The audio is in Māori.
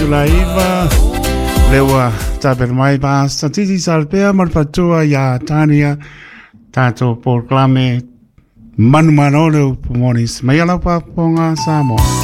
Laiva lewa taper mai basta titi salpea marpatua ya Tania tato proclame manu manolo pumonis mayala paponga Samoa.